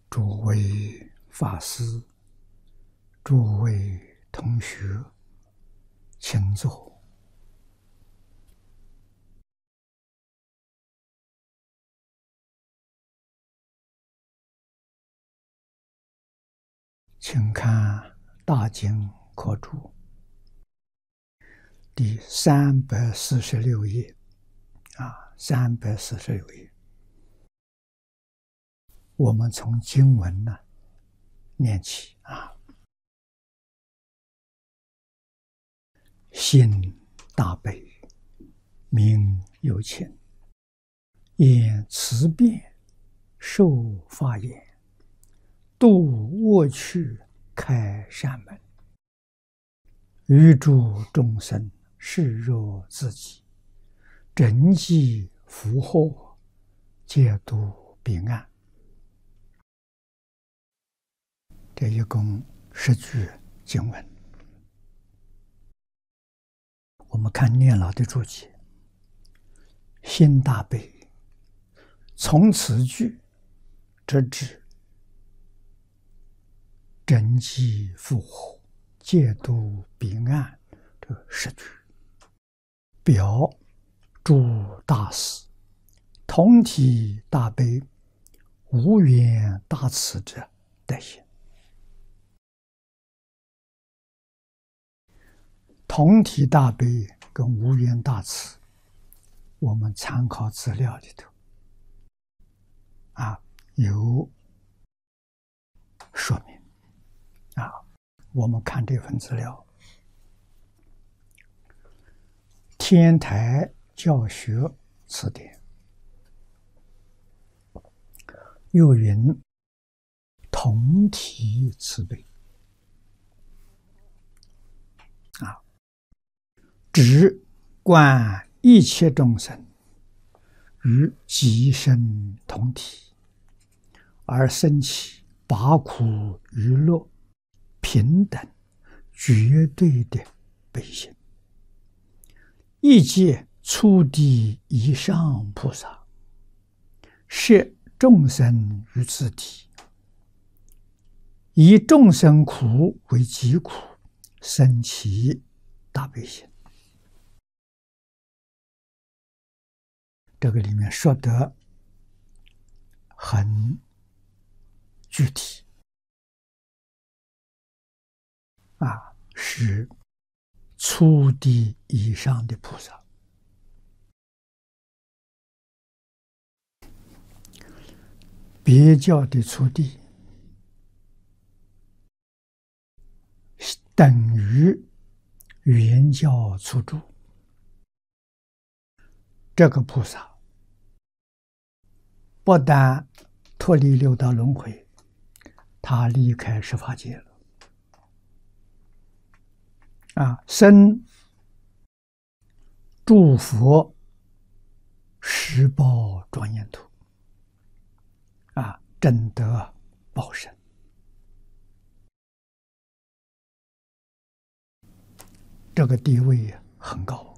诸位法师、诸位同学，请坐。请看《大经科注》第346页，346页。我们从经文念起信大悲，名有情，言慈悲，受法言，度恶趣，开善门，于诸众生视若自己，整济福祸，戒度彼岸。这一共10句经文。我们看念老的注解：心大悲，从此句直至整济福祸，戒度彼岸这10句，表诸大士同体大悲、无缘大慈者德行。同体大悲跟无缘大慈，我们参考资料里头有说明我们看这份资料，天台教学词典又云同体慈悲指观一切众生与己身同体，而生起拔苦娱乐平等绝对的悲心，亦借初地以上菩萨摄众生于自体，以众生苦为己苦，生起大悲心。这个里面说得很具体是初地以上的菩萨。别教的初地等于原教初住，这个菩萨不但脱离六道轮回，他离开十法界了生诸佛十报庄严土证得报身。这个地位很高